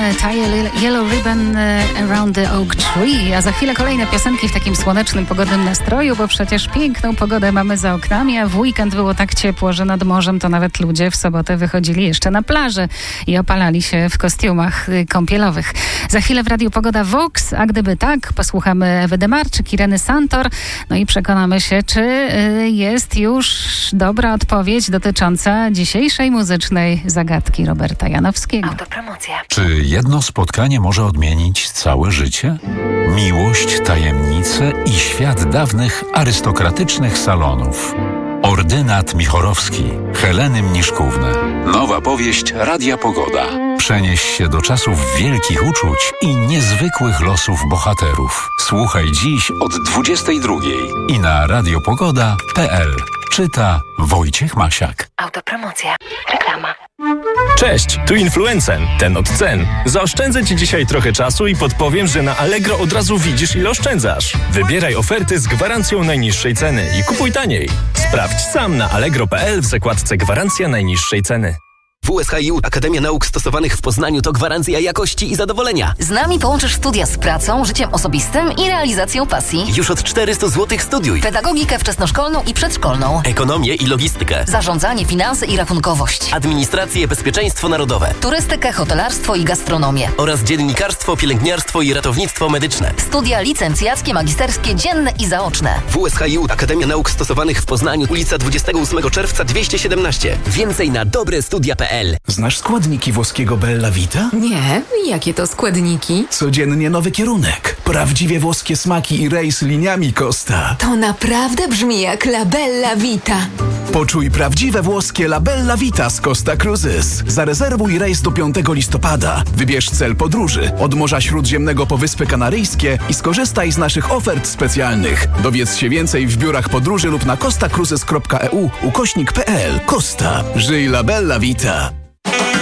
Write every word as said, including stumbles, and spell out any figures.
Tie Yellow Ribbon Around the Oak Tree, a za chwilę kolejne piosenki w takim słonecznym, pogodnym nastroju, bo przecież piękną pogodę mamy za oknami, a w weekend było tak ciepło, że nad morzem to nawet ludzie w sobotę wychodzili jeszcze na plażę i opalali się w kostiumach kąpielowych. Za chwilę w Radiu Pogoda Vox, a gdyby tak, posłuchamy Ewy Demarczyk, Ireny Santor, no i przekonamy się, czy jest już dobra odpowiedź dotycząca dzisiejszej muzycznej zagadki Roberta Janowskiego. Autopromocja. Czy jedno spotkanie może odmienić całe życie? Miłość, tajemnice i świat dawnych arystokratycznych salonów. Ordynat Michorowski, Heleny Mniszkówny. Nowa powieść Radia Pogoda. Przenieś się do czasów wielkich uczuć i niezwykłych losów bohaterów. Słuchaj dziś od dwudziestej drugiej i na radiopogoda kropka p l. Czyta Wojciech Masiak. Autopromocja. Reklama. Cześć, tu Influencen, ten od cen. Zaoszczędzę Ci dzisiaj trochę czasu i podpowiem, że na Allegro od razu widzisz, ile oszczędzasz. Wybieraj oferty z gwarancją najniższej ceny i kupuj taniej. Sprawdź sam na allegro kropka p l w zakładce Gwarancja najniższej ceny. W U S H I U Akademia Nauk Stosowanych w Poznaniu to gwarancja jakości i zadowolenia. Z nami połączysz studia z pracą, życiem osobistym i realizacją pasji. Już od czterysta złotych studiuj. Pedagogikę wczesnoszkolną i przedszkolną. Ekonomię i logistykę. Zarządzanie, finanse i rachunkowość. Administrację, bezpieczeństwo narodowe. Turystykę, hotelarstwo i gastronomię. Oraz dziennikarstwo, pielęgniarstwo i ratownictwo medyczne. Studia licencjackie, magisterskie, dzienne i zaoczne. W U S H I U Akademia Nauk Stosowanych w Poznaniu, ulica dwudziestego ósmego czerwca dwieście siedemnaście. Więcej na dobrestudia kropka p l. Znasz składniki włoskiego Bella Vita? Nie, jakie to składniki? Codziennie nowy kierunek. Prawdziwie włoskie smaki i rejs liniami Costa. To naprawdę brzmi jak La Bella Vita. Poczuj prawdziwe włoskie La Bella Vita z Costa Cruises. Zarezerwuj rejs do piątego listopada. Wybierz cel podróży od Morza Śródziemnego po Wyspy Kanaryjskie i skorzystaj z naszych ofert specjalnych. Dowiedz się więcej w biurach podróży lub na costacruises kropka e u ukośnik p l. Costa. Żyj La Bella Vita.